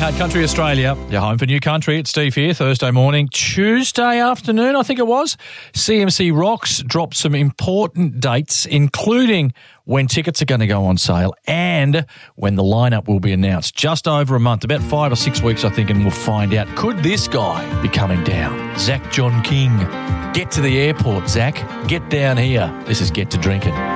Hard Country Australia, your home for new country. It's Steve here, Thursday morning. Tuesday afternoon, I think it was, CMC Rocks dropped some important dates, including when tickets are going to go on sale and when the lineup will be announced. Just over a month, about 5 or 6 weeks, I think, and we'll find out. Could this guy be coming down? Zach John King. Get to the airport, Zach. Get down here. This is Get to Drinking.